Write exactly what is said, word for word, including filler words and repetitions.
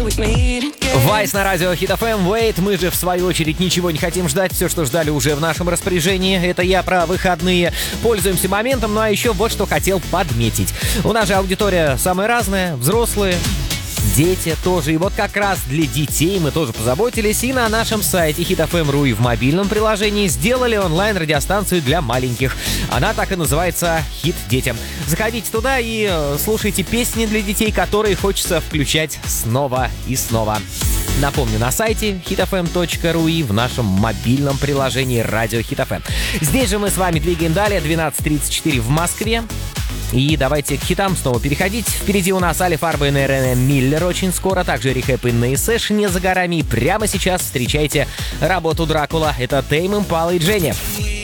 Вайс на радио Хит эф эм. Wait, мы же в свою очередь ничего не хотим ждать. Все, что ждали, уже в нашем распоряжении. Это я про выходные. Пользуемся моментом. Ну а еще вот что хотел подметить. У нас же аудитория самая разная. Взрослые, дети тоже. И вот как раз для детей мы тоже позаботились. И на нашем сайте хит эф эм точка ру и в мобильном приложении сделали онлайн-радиостанцию для маленьких. Она так и называется «Хит детям». Заходите туда и э, слушайте песни для детей, которые хочется включать снова и снова. Напомню, на сайте хит эф эм точка ру и в нашем мобильном приложении «Радио Хит эф эм». Здесь же мы с вами двигаем далее. двенадцать тридцать четыре в Москве. И давайте к хитам снова переходить. Впереди у нас Али Фарба и Нейрен Миллер очень скоро. Также Рехэп и Нейсэш не за горами. И прямо сейчас встречайте работу Дракула. Это Тейм Импала и Дженни.